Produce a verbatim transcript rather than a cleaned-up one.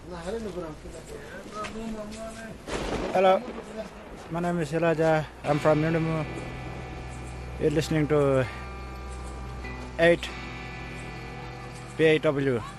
Hello, my name is Elijah. I'm from Unimu. You're listening to eight P A W.